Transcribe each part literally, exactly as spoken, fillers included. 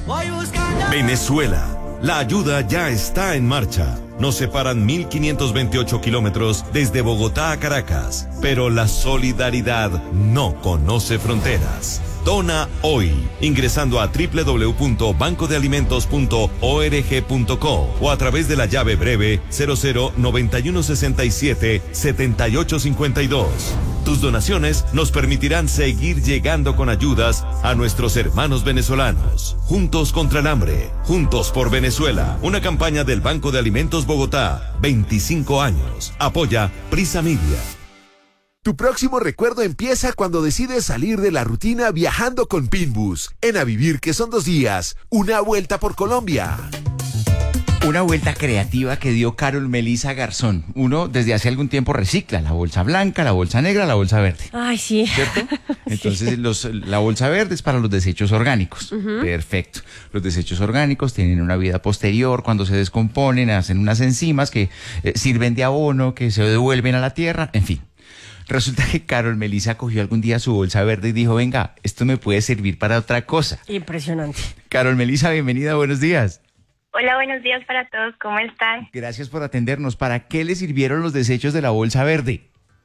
Venezuela. La ayuda ya está en marcha. Nos separan mil quinientos veintiocho kilómetros desde Bogotá a Caracas, pero la solidaridad no conoce fronteras. Dona hoy, ingresando a doble u doble u doble u punto banco de alimentos punto org punto co o a través de la llave breve cero cero noventa y uno sesenta y siete setenta y ocho cincuenta y dos. Tus donaciones nos permitirán seguir llegando con ayudas a nuestros hermanos venezolanos. Juntos contra el hambre, juntos por Venezuela. Una campaña del Banco de Alimentos Bogotá, veinticinco años. Apoya Prisa Media. Tu próximo recuerdo empieza cuando decides salir de la rutina viajando con Pinbus. En A Vivir, que son dos días, una vuelta por Colombia. Una vuelta creativa que dio Carol Melissa Garzón. Uno desde hace algún tiempo recicla la bolsa blanca, la bolsa negra, la bolsa verde. Ay, sí. ¿Cierto? Entonces sí. los, la bolsa verde es para los desechos orgánicos. Uh-huh. Perfecto. Los desechos orgánicos tienen una vida posterior. Cuando se descomponen, hacen unas enzimas que eh, sirven de abono, que se devuelven a la tierra, en fin. Resulta que Carol Melissa cogió algún día su bolsa verde y dijo, venga, esto me puede servir para otra cosa. Impresionante. Carol Melissa, bienvenida, buenos días. Hola, buenos días para todos, ¿cómo están? Gracias por atendernos. ¿Para qué le sirvieron los desechos de la bolsa verde?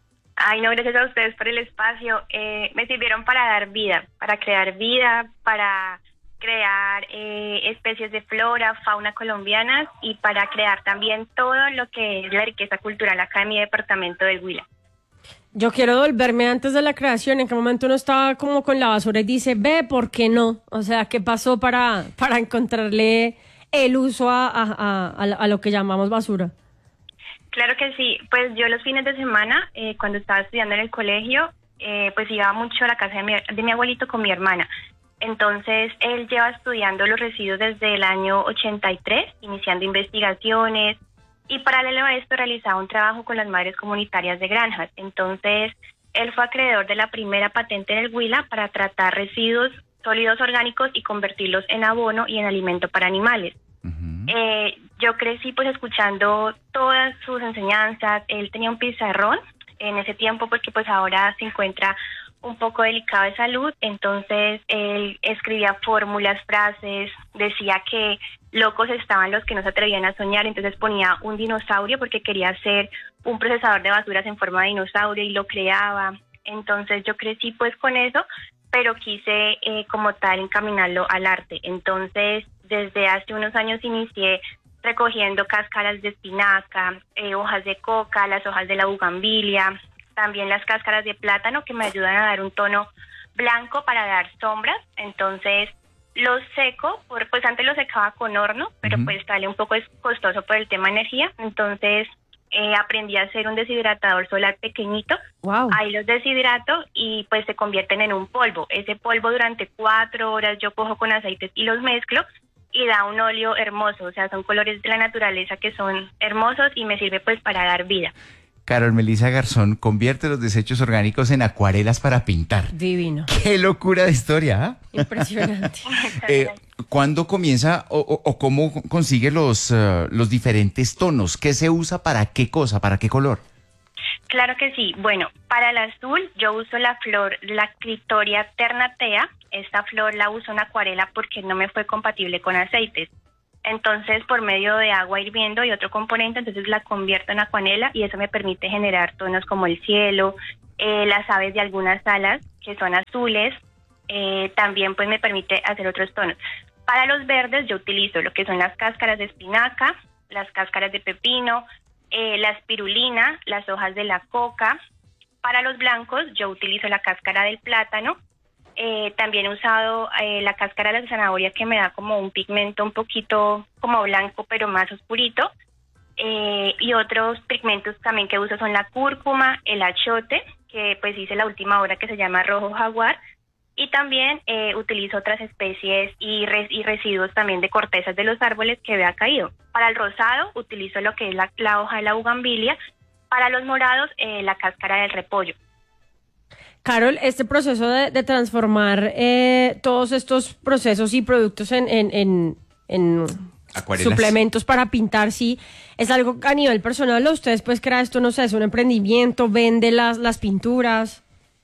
Ay, no, gracias a ustedes por el espacio. Eh, me sirvieron para dar vida, para crear vida, para crear eh, especies de flora, fauna colombianas y para crear también todo lo que es la riqueza cultural acá en mi departamento del Huila. Yo quiero volverme antes de la creación. ¿En qué momento uno estaba como con la basura y dice, ve, ¿por qué no? O sea, ¿qué pasó para, para encontrarle el uso a, a, a, a lo que llamamos basura? Claro que sí. Pues yo los fines de semana, eh, cuando estaba estudiando en el colegio, eh, pues iba mucho a la casa de mi, de mi abuelito con mi hermana. Entonces, él lleva estudiando los residuos desde el año ochenta y tres, iniciando investigaciones. Y paralelo a esto realizaba un trabajo con las madres comunitarias de granjas. Entonces, él fue acreedor de la primera patente en el Huila para tratar residuos sólidos orgánicos y convertirlos en abono y en alimento para animales. Uh-huh. Eh, yo crecí pues escuchando todas sus enseñanzas. Él tenía un pizarrón en ese tiempo porque pues ahora se encuentra un poco delicado de salud. Entonces, él escribía fórmulas, frases, decía que locos estaban los que no se atrevían a soñar, entonces ponía un dinosaurio porque quería hacer un procesador de basuras en forma de dinosaurio y lo creaba. Entonces yo crecí pues con eso, pero quise eh, como tal encaminarlo al arte. Entonces desde hace unos años inicié recogiendo cáscaras de espinaca, eh, hojas de coca, las hojas de la bugambilia, también las cáscaras de plátano que me ayudan a dar un tono blanco para dar sombras. Entonces los seco, por, pues antes lo secaba con horno, pero uh-huh. pues sale un poco costoso por el tema de energía. Entonces eh, aprendí a hacer un deshidratador solar pequeñito. Wow. Ahí los deshidrato y pues se convierten en un polvo. Ese polvo durante cuatro horas yo cojo con aceites y los mezclo y da un óleo hermoso. O sea, son colores de la naturaleza que son hermosos y me sirve pues para dar vida. Carol Melissa Garzón convierte los desechos orgánicos en acuarelas para pintar. Divino. ¡Qué locura de historia! ¿eh? Impresionante. eh, ¿Cuándo comienza o, o, o cómo consigue los, uh, los diferentes tonos? ¿Qué se usa para qué cosa, para qué color? Claro que sí. Bueno, para el azul yo uso la flor, la Clitoria ternatea. Esta flor la uso en acuarela porque no me fue compatible con aceites. Entonces, por medio de agua hirviendo y otro componente, entonces la convierto en acuarela y eso me permite generar tonos como el cielo, eh, las aves de algunas alas que son azules, eh, también pues me permite hacer otros tonos. Para los verdes yo utilizo lo que son las cáscaras de espinaca, las cáscaras de pepino, eh, la espirulina, las hojas de la coca. Para los blancos yo utilizo la cáscara del plátano. Eh, también he usado eh, la cáscara de la zanahoria que me da como un pigmento un poquito como blanco pero más oscurito. Eh, y otros pigmentos también que uso son la cúrcuma, el achote, que pues hice la última hora que se llama rojo jaguar. Y también eh, utilizo otras especies y, res, y residuos también de cortezas de los árboles que vea caído. Para el rosado utilizo lo que es la, la hoja de la bugambilia. Para los morados, eh, la cáscara del repollo. Carol, este proceso de, de transformar eh, todos estos procesos y productos en, en, en, en suplementos para pintar, sí, es algo a nivel personal, o usted después crea esto, no sé, es un emprendimiento, vende las, las pinturas.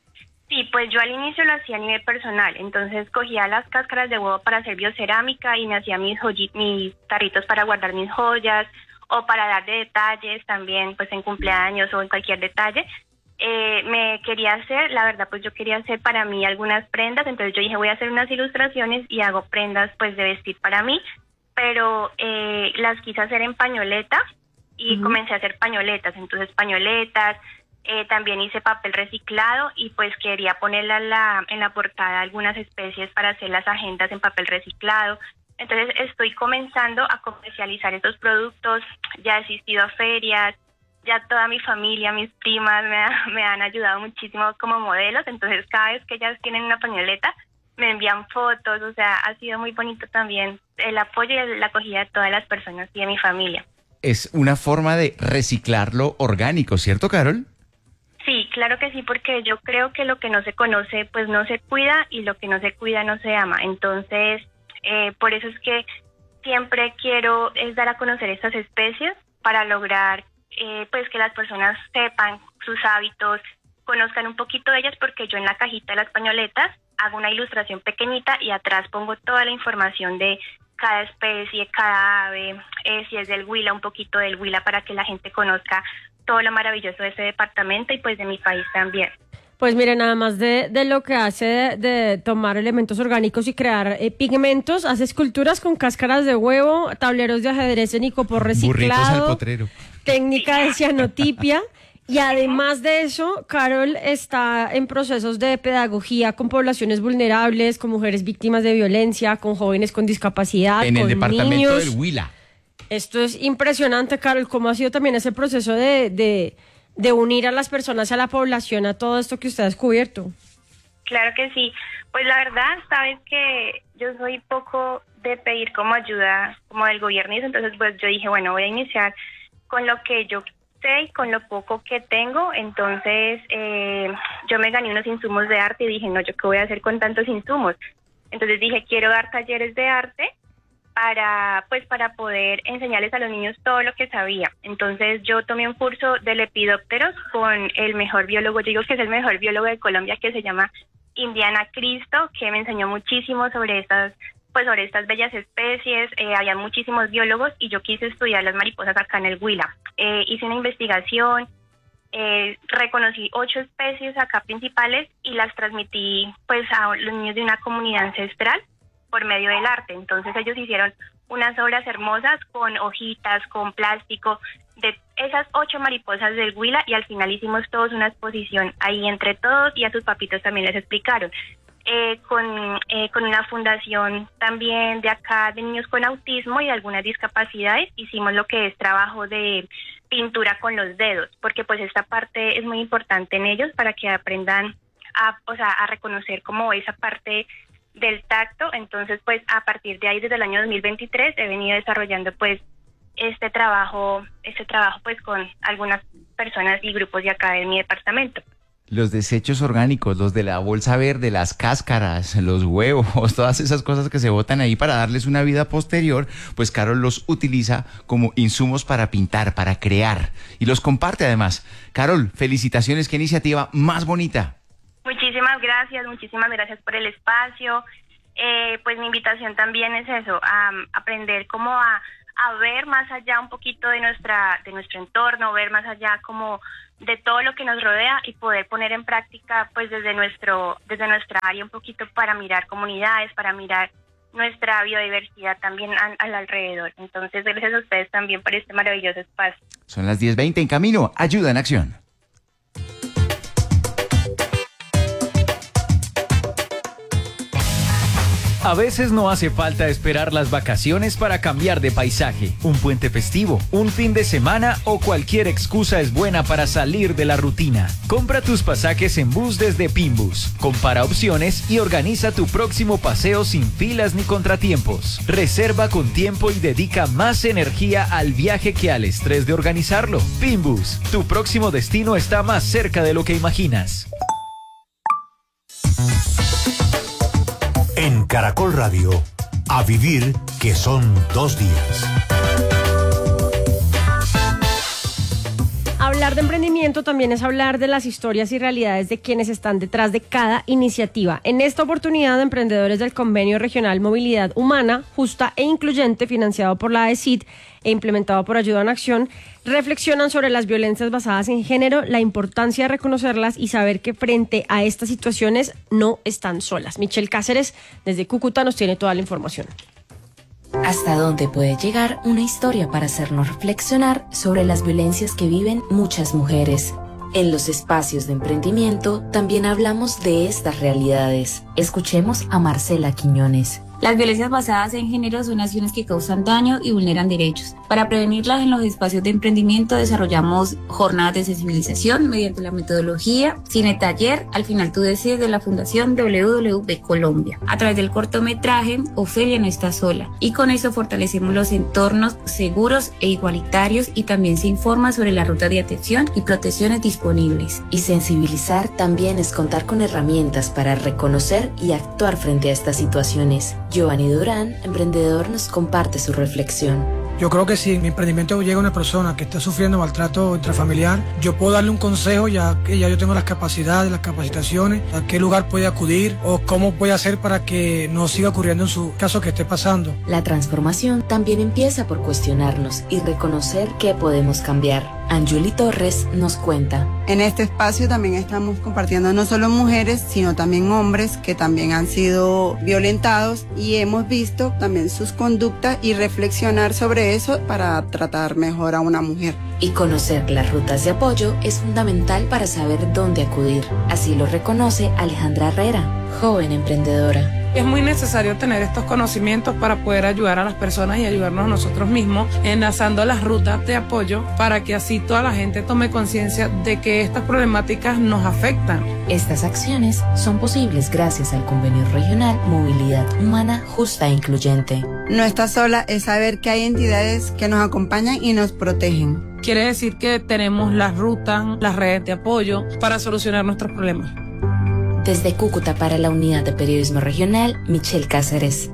Sí, pues yo al inicio lo hacía a nivel personal, entonces cogía las cáscaras de huevo para hacer biocerámica y me hacía mis, joyi- mis tarritos para guardar mis joyas o para dar de detalles también, pues en cumpleaños o en cualquier detalle. Eh, me quería hacer, la verdad, pues yo quería hacer para mí algunas prendas, entonces yo dije voy a hacer unas ilustraciones y hago prendas pues de vestir para mí, pero eh, las quise hacer en pañoleta y uh-huh. comencé a hacer pañoletas, entonces pañoletas, eh, también hice papel reciclado y pues quería ponerla en la, en la portada algunas especies para hacer las agendas en papel reciclado. Entonces estoy comenzando a comercializar estos productos, ya he asistido a ferias, ya toda mi familia, mis primas me, ha, me han ayudado muchísimo como modelos, entonces cada vez que ellas tienen una pañoleta me envían fotos, o sea, ha sido muy bonito también el apoyo y la acogida de todas las personas y de mi familia. Es una forma de reciclarlo orgánico, ¿cierto, Carol? Sí, claro que sí, porque yo creo que lo que no se conoce pues no se cuida y lo que no se cuida no se ama, entonces eh, por eso es que siempre quiero es dar a conocer estas especies para lograr Eh, pues que las personas sepan sus hábitos, conozcan un poquito de ellas, porque yo en la cajita de las pañoletas hago una ilustración pequeñita y atrás pongo toda la información de cada especie, cada ave, eh, si es del Huila, un poquito del Huila, para que la gente conozca todo lo maravilloso de ese departamento y pues de mi país también. Pues mire, nada más de, de lo que hace de, de tomar elementos orgánicos y crear eh, pigmentos, hace esculturas con cáscaras de huevo, tableros de ajedrez en icopor reciclado. Burritos al potrero. Técnica de cianotipia y además de eso, Carol está en procesos de pedagogía con poblaciones vulnerables, con mujeres víctimas de violencia, con jóvenes con discapacidad, en con el departamento niños. del Huila. Esto es impresionante, Carol, cómo ha sido también ese proceso de, de, de unir a las personas, a la población, a todo esto que usted ha descubierto. Claro que sí, pues la verdad, sabes que yo soy poco de pedir como ayuda como del gobierno y eso, entonces pues yo dije, bueno, voy a iniciar con lo que yo sé y con lo poco que tengo, entonces eh, yo me gané unos insumos de arte y dije, no, ¿yo qué voy a hacer con tantos insumos? Entonces dije, quiero dar talleres de arte para, pues, para poder enseñarles a los niños todo lo que sabía. Entonces yo tomé un curso de lepidópteros con el mejor biólogo, yo digo que es el mejor biólogo de Colombia, que se llama Indiana Cristo, que me enseñó muchísimo sobre estas pues sobre estas bellas especies, eh, había muchísimos biólogos y yo quise estudiar las mariposas acá en el Huila. Eh, hice una investigación, eh, reconocí ocho especies acá principales y las transmití pues a los niños de una comunidad ancestral por medio del arte. Entonces ellos hicieron unas obras hermosas con hojitas, con plástico, de esas ocho mariposas del Huila y al final hicimos todos una exposición ahí entre todos y a sus papitos también les explicaron. Eh, con, eh, con una fundación también de acá de niños con autismo y de algunas discapacidades, hicimos lo que es trabajo de pintura con los dedos, porque pues esta parte es muy importante en ellos para que aprendan a, o sea, a reconocer como esa parte del tacto. Entonces pues a partir de ahí, desde el año dos mil veintitrés, he venido desarrollando pues este trabajo, este trabajo pues con algunas personas y grupos de acá de mi departamento. Los desechos orgánicos, los de la bolsa verde, las cáscaras, los huevos, todas esas cosas que se botan ahí para darles una vida posterior, pues Carol los utiliza como insumos para pintar, para crear y los comparte además. Carol, felicitaciones, qué iniciativa más bonita. Muchísimas gracias, muchísimas gracias por el espacio. Eh, pues mi invitación también es eso, a um, aprender cómo a, a ver más allá un poquito de nuestra de nuestro entorno, ver más allá como de todo lo que nos rodea y poder poner en práctica pues desde nuestro desde nuestra área un poquito para mirar comunidades, para mirar nuestra biodiversidad también a, al alrededor. Entonces, gracias a ustedes también por este maravilloso espacio. Son las diez veinte en Camino, Ayuda en Acción. A veces no hace falta esperar las vacaciones para cambiar de paisaje. Un puente festivo, un fin de semana o cualquier excusa es buena para salir de la rutina. Compra tus pasajes en bus desde Pinbus. Compara opciones y organiza tu próximo paseo sin filas ni contratiempos. Reserva con tiempo y dedica más energía al viaje que al estrés de organizarlo. Pinbus, tu próximo destino está más cerca de lo que imaginas. En Caracol Radio, a vivir que son dos días. Hablar de emprendimiento también es hablar de las historias y realidades de quienes están detrás de cada iniciativa. En esta oportunidad, emprendedores del Convenio Regional Movilidad Humana, Justa e Incluyente, financiado por la A E C I D e implementado por Ayuda en Acción, reflexionan sobre las violencias basadas en género, la importancia de reconocerlas y saber que frente a estas situaciones no están solas. Michelle Cáceres, desde Cúcuta, nos tiene toda la información. ¿Hasta dónde puede llegar una historia para hacernos reflexionar sobre las violencias que viven muchas mujeres? En los espacios de emprendimiento también hablamos de estas realidades. Escuchemos a Marcela Quiñones. Las violencias basadas en género son acciones que causan daño y vulneran derechos. Para prevenirlas, en los espacios de emprendimiento desarrollamos jornadas de sensibilización mediante la metodología Cine Taller, al final tú decides, de la Fundación W W B Colombia. A través del cortometraje Ofelia no está sola, y con eso fortalecemos los entornos seguros e igualitarios, y también se informa sobre la ruta de atención y protecciones disponibles. Y sensibilizar también es contar con herramientas para reconocer y actuar frente a estas situaciones. Giovanni Durán, emprendedor, nos comparte su reflexión. Yo creo que si en mi emprendimiento llega una persona que está sufriendo maltrato intrafamiliar, yo puedo darle un consejo, ya que ya yo tengo las capacidades, las capacitaciones, a qué lugar puede acudir o cómo puede hacer para que no siga ocurriendo en su caso que esté pasando. La transformación también empieza por cuestionarnos y reconocer qué podemos cambiar. Anjuli Torres nos cuenta. En este espacio también estamos compartiendo no solo mujeres, sino también hombres que también han sido violentados, y hemos visto también sus conductas y reflexionar sobre eso para tratar mejor a una mujer. Y conocer las rutas de apoyo es fundamental para saber dónde acudir. Así lo reconoce Alejandra Herrera, joven emprendedora. Es muy necesario tener estos conocimientos para poder ayudar a las personas y ayudarnos a nosotros mismos, enlazando las rutas de apoyo para que así toda la gente tome conciencia de que estas problemáticas nos afectan. Estas acciones son posibles gracias al Convenio Regional Movilidad Humana Justa e Incluyente. No estás sola es saber que hay entidades que nos acompañan y nos protegen. Quiere decir que tenemos las rutas, las redes de apoyo para solucionar nuestros problemas. Desde Cúcuta para la Unidad de Periodismo Regional, Michelle Cáceres.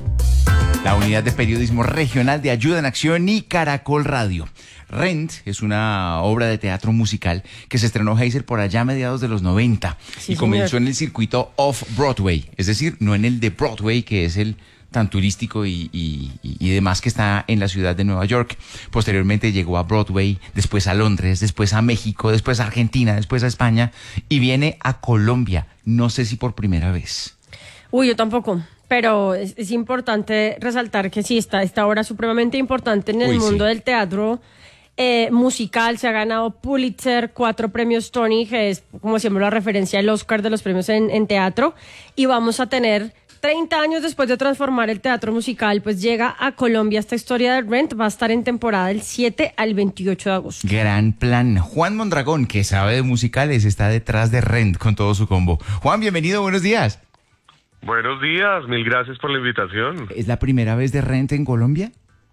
La Unidad de Periodismo Regional de Ayuda en Acción y Caracol Radio. Rent es una obra de teatro musical que se estrenó, Heiser, por allá a mediados de los noventa, sí, y comenzó señor. en el circuito Off-Broadway, es decir, no en el de Broadway, que es el tan turístico y, y, y demás que está en la ciudad de Nueva York. Posteriormente llegó a Broadway, después a Londres, después a México, después a Argentina, después a España y viene a Colombia, no sé si por primera vez. Uy, yo tampoco, pero es, es importante resaltar que sí, está esta obra supremamente importante en el Uy, mundo sí. del teatro eh, musical. Se ha ganado Pulitzer, cuatro premios Tony, que es como siempre la referencia al Oscar de los premios en, en teatro, y vamos a tener treinta años después de transformar el teatro musical, pues llega a Colombia esta historia de Rent. Va a estar en temporada del siete al veintiocho de agosto. Gran plan. Juan Mondragón, que sabe de musicales, está detrás de Rent con todo su combo. Juan, bienvenido, buenos días. Buenos días, mil gracias por la invitación. ¿Es la primera vez de Rent en Colombia?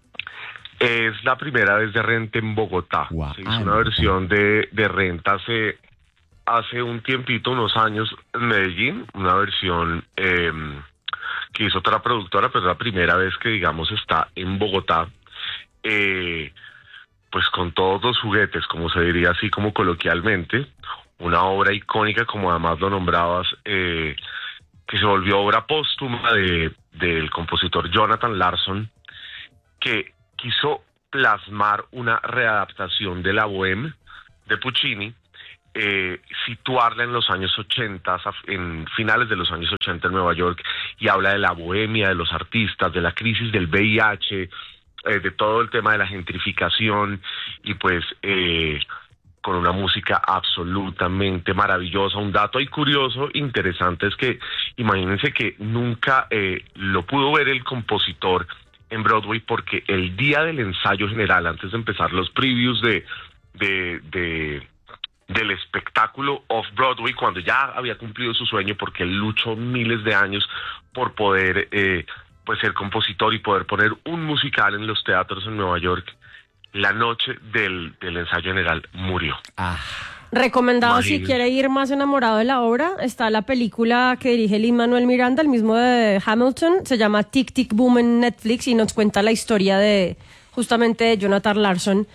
Es la primera vez de Rent en Bogotá. Wow. Se hizo una versión de, de Rent hace, hace un tiempito, unos años, en Medellín, una versión Eh, que hizo otra productora, pero es la primera vez que, digamos, está en Bogotá, eh, pues con todos los juguetes, como se diría así como coloquialmente, una obra icónica, como además lo nombrabas, eh, que se volvió obra póstuma de del compositor Jonathan Larson, que quiso plasmar una readaptación de la Bohème de Puccini, Eh, situarla en los años ochenta, en finales de los años ochenta en Nueva York, y habla de la bohemia, de los artistas, de la crisis del V I H, eh, de todo el tema de la gentrificación, y pues eh, con una música absolutamente maravillosa. Un dato ahí curioso, interesante, es que imagínense que nunca eh, lo pudo ver el compositor en Broadway, porque el día del ensayo general, antes de empezar los previews de de, de del espectáculo Off-Broadway, cuando ya había cumplido su sueño, porque él luchó miles de años por poder eh, pues ser compositor y poder poner un musical en los teatros en Nueva York, la noche del, del ensayo general murió. Ah. Recomendado, Imagínate. Si quiere ir más enamorado de la obra, está la película que dirige Lin-Manuel Miranda, el mismo de Hamilton, se llama Tic Tic Boom en Netflix, y nos cuenta la historia de justamente de Jonathan Larson.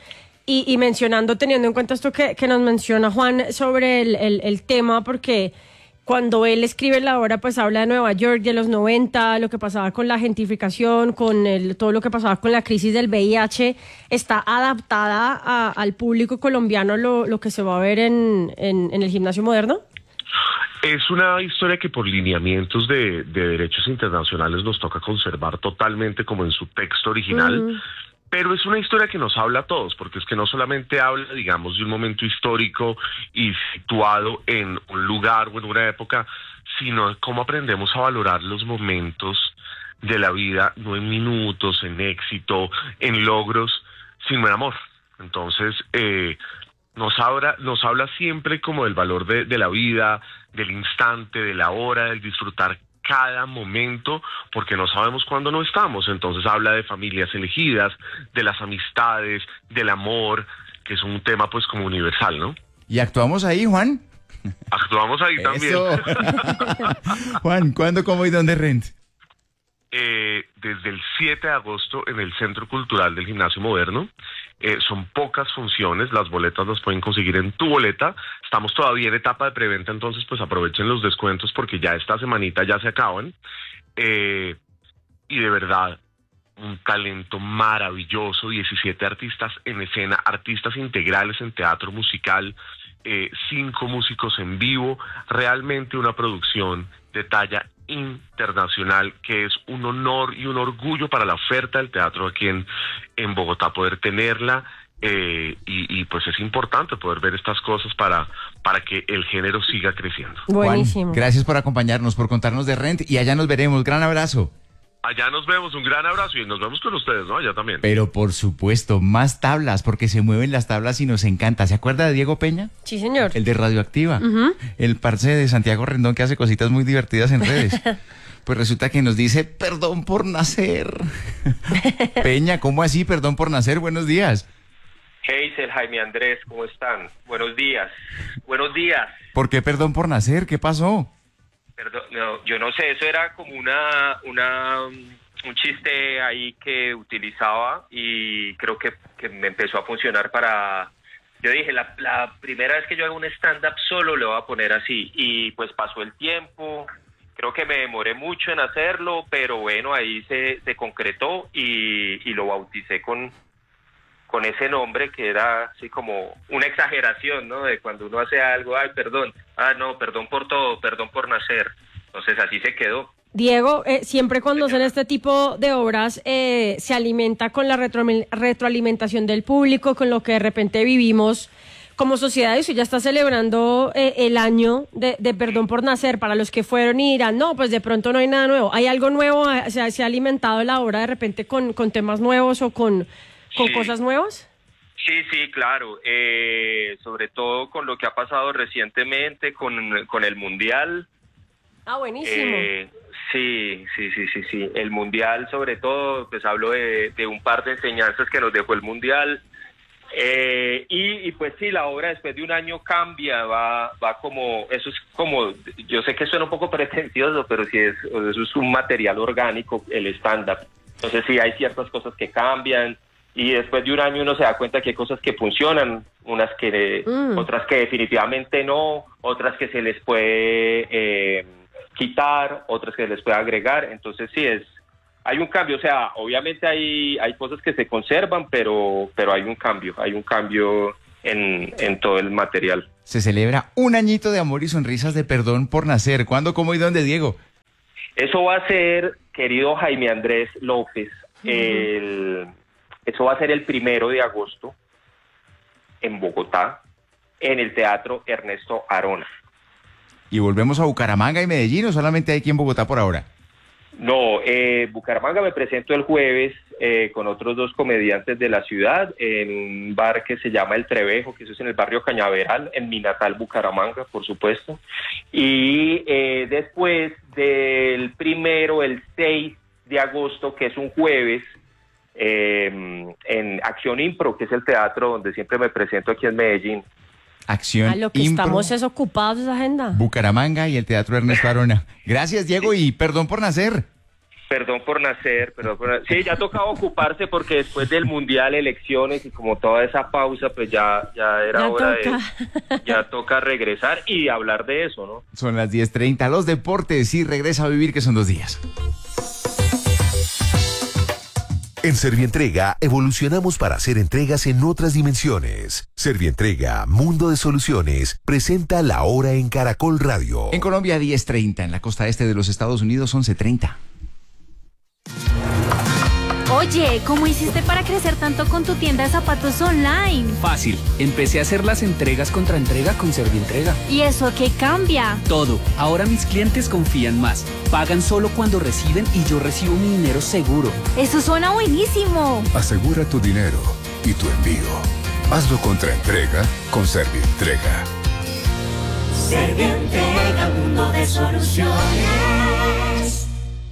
Y, y mencionando, teniendo en cuenta esto que, que nos menciona Juan sobre el, el, el tema, porque cuando él escribe la obra, pues habla de Nueva York, de los noventa, lo que pasaba con la gentrificación, con el, todo lo que pasaba con la crisis del V I H, está adaptada a, al público colombiano lo, lo que se va a ver en, en, en el Gimnasio Moderno. Es una historia que por lineamientos de, de derechos internacionales nos toca conservar totalmente como en su texto original. Mm. Pero es una historia que nos habla a todos, porque es que no solamente habla, digamos, de un momento histórico y situado en un lugar o en una época, sino de cómo aprendemos a valorar los momentos de la vida, no en minutos, en éxito, en logros, sino en amor. Entonces, eh, nos habla, nos habla siempre como del valor de, de la vida, del instante, de la hora, del disfrutar cada momento, porque no sabemos cuándo no estamos. Entonces habla de familias elegidas, de las amistades, del amor, que es un tema pues como universal, ¿no? ¿Y actuamos ahí, Juan? Actuamos ahí también. Juan, ¿cuándo, cómo y dónde rent? Eh, desde el siete de agosto en el Centro Cultural del Gimnasio Moderno. Eh, son pocas funciones, las boletas las pueden conseguir en Tu Boleta. Estamos todavía en etapa de preventa, entonces pues aprovechen los descuentos porque ya esta semanita ya se acaban. Eh, y de verdad, un talento maravilloso, diecisiete artistas en escena, artistas integrales en teatro musical, eh, cinco músicos en vivo, realmente una producción de talla internacional que es un honor y un orgullo para la oferta del teatro aquí en, en Bogotá poder tenerla, eh, y, y pues es importante poder ver estas cosas para, para que el género siga creciendo. Buenísimo. Juan, gracias por acompañarnos, por contarnos de Rent y allá nos veremos. Gran abrazo. Allá nos vemos, un gran abrazo y nos vemos con ustedes, ¿no? Allá también. Pero por supuesto, más tablas, porque se mueven las tablas y nos encanta. ¿Se acuerda de Diego Peña? Sí, señor. El de Radioactiva. Uh-huh. El parce de Santiago Rendón que hace cositas muy divertidas en redes. Pues resulta que nos dice, perdón por nacer. Peña, ¿cómo así? Perdón por nacer, buenos días. Hazel, Jaime Andrés, ¿cómo están? Buenos días. Buenos días. ¿Por qué perdón por nacer? ¿Qué pasó? Perdón, no, yo no sé, eso era como una, una, un chiste ahí que utilizaba y creo que, que me empezó a funcionar para... Yo dije, la, la primera vez que yo hago un stand-up solo le voy a poner así y pues pasó el tiempo, creo que me demoré mucho en hacerlo, pero bueno, ahí se, se concretó y, y lo bauticé con, con ese nombre que era así como una exageración, ¿no? De cuando uno hace algo, ay, perdón, ah, no, perdón por todo, perdón por nacer. Entonces así se quedó. Diego, eh, siempre cuando hacen este tipo de obras eh, se alimenta con la retro, retroalimentación del público, con lo que de repente vivimos como sociedad. Eso ya está celebrando eh, el año de, de Perdón por Nacer. Para los que fueron y dirán, no, pues de pronto no hay nada nuevo. ¿Hay algo nuevo? ¿Se, se ha alimentado la obra de repente con, con temas nuevos o con, con sí. cosas nuevas? Sí, sí, claro. Eh, sobre todo con lo que ha pasado recientemente con, con el Mundial. Ah, buenísimo. Eh, sí, sí, sí, sí, sí. El Mundial, sobre todo, pues hablo de, de un par de enseñanzas que nos dejó el Mundial. Eh, y, y pues sí, la obra después de un año cambia, va, va como, eso es como, yo sé que suena un poco pretencioso, pero sí es, eso es un material orgánico, el stand-up. Entonces sí, hay ciertas cosas que cambian. Y después de un año uno se da cuenta que hay cosas que funcionan, unas que, mm. otras que definitivamente no, otras que se les puede eh, quitar, otras que se les puede agregar. Entonces sí, es hay un cambio. O sea, obviamente hay hay cosas que se conservan, pero pero hay un cambio, hay un cambio en, en todo el material. Se celebra un añito de amor y sonrisas de Perdón por Nacer. ¿Cuándo, cómo y dónde, Diego? Eso va a ser, querido Jaime Andrés López, uh-huh. el... Eso va a ser el primero de agosto en Bogotá, en el Teatro Ernesto Arona. ¿Y volvemos a Bucaramanga y Medellín o solamente hay aquí en Bogotá por ahora? No, eh, Bucaramanga me presento el jueves eh, con otros dos comediantes de la ciudad en un bar que se llama El Trevejo, que eso es en el barrio Cañaveral, en mi natal Bucaramanga, por supuesto. Y eh, después del primero, el seis de agosto, que es un jueves, Eh, en Acción Impro, que es el teatro donde siempre me presento aquí en Medellín. Acción A lo que Impro, estamos es ocupados esa agenda. Bucaramanga y el Teatro Ernesto Arona. Gracias, Diego, y perdón por nacer. Perdón por nacer, perdón por nacer. Sí, ya tocaba ocuparse porque después del Mundial, elecciones y como toda esa pausa, pues ya, ya era Ya hora toca. de... Ya toca regresar y hablar de eso, ¿no? Son las diez treinta, los deportes y regresa a vivir que son dos días. En Servientrega evolucionamos para hacer entregas en otras dimensiones. Servientrega, Mundo de Soluciones, presenta La Hora en Caracol Radio. En Colombia diez treinta, en la costa este de los Estados Unidos once treinta. Oye, ¿cómo hiciste para crecer tanto con tu tienda de zapatos online? Fácil, empecé a hacer las entregas contra entrega con Servientrega. ¿Y eso qué cambia? Todo, ahora mis clientes confían más, pagan solo cuando reciben y yo recibo mi dinero seguro. Eso suena buenísimo. Asegura tu dinero y tu envío. Hazlo contra entrega con Servientrega. Servientrega, mundo de soluciones.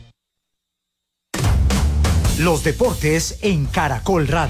Los deportes en Caracol Radio.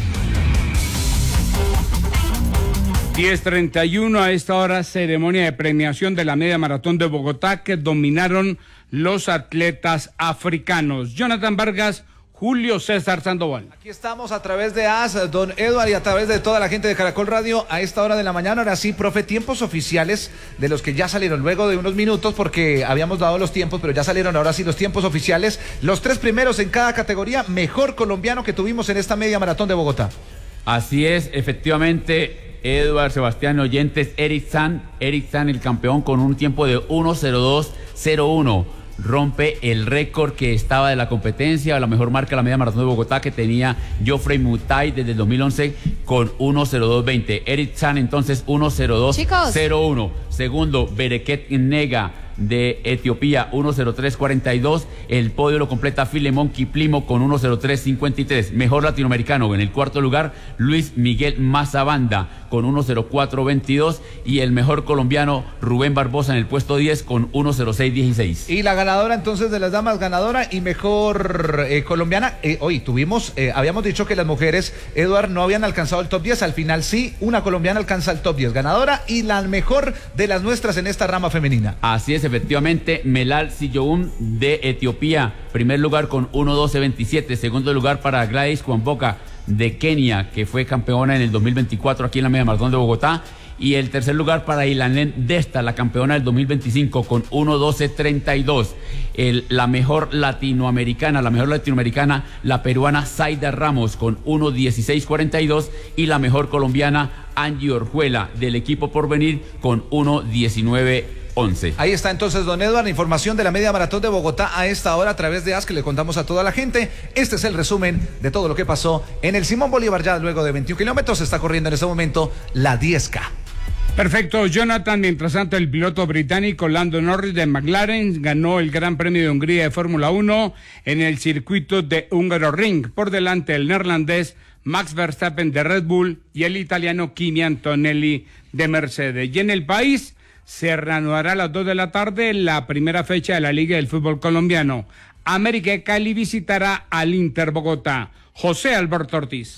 diez treinta y uno, a esta hora, ceremonia de premiación de la media maratón de Bogotá que dominaron los atletas africanos. Jonathan Vargas, Julio César Sandoval. Aquí estamos a través de A S, don Eduard, y a través de toda la gente de Caracol Radio a esta hora de la mañana. Ahora sí, profe, tiempos oficiales de los que ya salieron luego de unos minutos, porque habíamos dado los tiempos, pero ya salieron ahora sí los tiempos oficiales. Los tres primeros en cada categoría, mejor colombiano que tuvimos en esta media maratón de Bogotá. Así es, efectivamente, Eduard, Sebastián, oyentes, Eric San, Eric San, el campeón, con un tiempo de uno cero dos cero uno. Rompe el récord que estaba de la competencia, la mejor marca de la media maratón de Bogotá, que tenía Geoffrey Mutai desde el dos mil once con uno cero dos veinte. Eric San entonces uno cero dos cero uno. Segundo, Bereket Nega de Etiopía, uno cero tres cuarenta y dos. El podio lo completa Filemón Kiplimo con uno cero tres cincuenta y tres. Mejor latinoamericano en el cuarto lugar, Luis Miguel Mazabanda con uno cero cuatro veintidós. Y el mejor colombiano, Rubén Barbosa, en el puesto diez con uno cero seis dieciséis. Y la ganadora entonces de las damas, ganadora y mejor eh, colombiana. Eh, hoy tuvimos, eh, habíamos dicho que las mujeres, Eduard, no habían alcanzado el top diez. Al final sí, una colombiana alcanza el top diez. Ganadora y la mejor de las nuestras en esta rama femenina. Así es, efectivamente, Melal Siyoum de Etiopía, primer lugar con uno doce veintisiete. Segundo lugar para Gladys Kwamboka de Kenia, que fue campeona en el dos mil veinticuatro aquí en la media maratón de Bogotá. Y el tercer lugar para Ilanén Desta, la campeona del dos mil veinticinco, con uno doce treinta y dos. El, la mejor latinoamericana, la mejor latinoamericana, la peruana Zaida Ramos, con uno dieciséis cuarenta y dos. Y la mejor colombiana, Angie Orjuela, del equipo Porvenir, con uno diecinueve once. Ahí está entonces, don Eduard, la información de la media maratón de Bogotá a esta hora a través de A S, que le contamos a toda la gente. Este es el resumen de todo lo que pasó en el Simón Bolívar. Ya luego de veintiún kilómetros está corriendo en este momento la diez K. Perfecto, Jonathan. Mientras tanto, el piloto británico Lando Norris de McLaren ganó el Gran Premio de Hungría de Fórmula uno en el circuito de Hungaroring, por delante del neerlandés Max Verstappen de Red Bull y el italiano Kimi Antonelli de Mercedes. Y en el país se reanudará a las dos de la tarde la primera fecha de la Liga del Fútbol Colombiano. América de Cali visitará al Inter Bogotá. José Alberto Ortiz.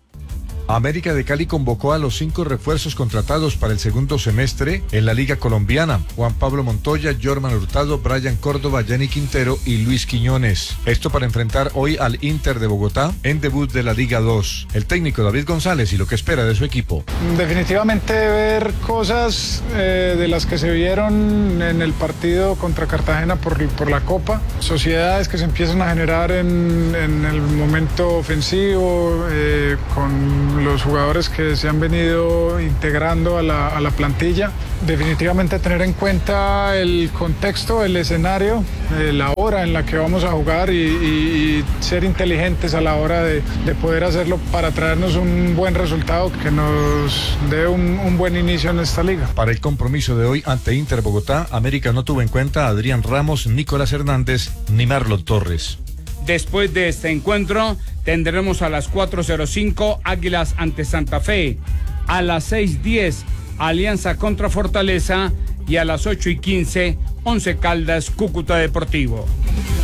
América de Cali convocó a los cinco refuerzos contratados para el segundo semestre en la Liga Colombiana: Juan Pablo Montoya, Jorman Hurtado, Brian Córdoba, Jenny Quintero y Luis Quiñones. Esto para enfrentar hoy al Inter de Bogotá en debut de la Liga dos. El técnico David González y lo que espera de su equipo. Definitivamente ver cosas eh, de las que se vieron en el partido contra Cartagena por, por la Copa. Sociedades que se empiezan a generar en, en el momento ofensivo, eh, con los jugadores que se han venido integrando a la, a la plantilla. Definitivamente tener en cuenta el contexto, el escenario, eh, la hora en la que vamos a jugar y, y, y ser inteligentes a la hora de, de poder hacerlo para traernos un buen resultado que nos dé un, un buen inicio en esta liga. Para el compromiso de hoy ante Inter Bogotá, América no tuvo en cuenta a Adrián Ramos, Nicolás Hernández ni Marlon Torres. Después de este encuentro tendremos a las cuatro cero cinco Águilas ante Santa Fe, a las seis diez Alianza contra Fortaleza y a las ocho y quince Once Caldas Cúcuta Deportivo.